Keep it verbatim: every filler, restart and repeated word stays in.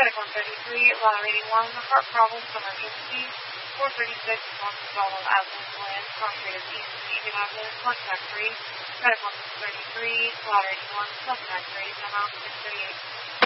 Medic one thirty-three, ladder eighty-one, heart problems, emergency. four thirty-six, wants to follow ambulance land, concreted east, needed ambulance, contact three. Medic one thirty-three, ladder eighty-one, contact three, come out six thirty-eight.